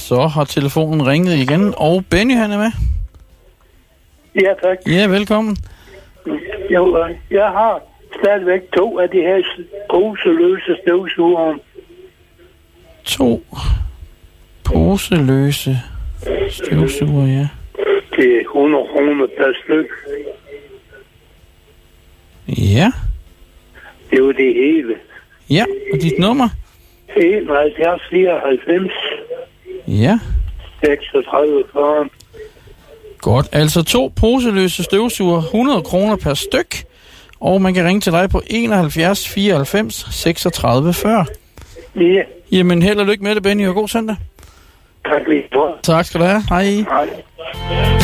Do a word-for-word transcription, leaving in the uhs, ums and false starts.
Så har telefonen ringet igen, og Benny han er med. Ja, tak. Ja, velkommen. Jo, jeg har stadigvæk to af de her poseløse støvsugere. To poseløse støvsuger, ja. Det er hundrede kroner per styk. Ja. Det er jo det hele. Ja, og dit nummer? enoghalvfjerds fireoghalvfems Ja. seksogtredive fyrre. Godt, altså to poseløse støvsuger, hundrede kroner per styk. Og man kan ringe til dig på enoghalvfjerds fireoghalvfems seksogtredive fyrre. Ja. Jamen, held og lykke med det, Benny, og god søndag. Tak lige for. Tak skal du have. Hej. Hej.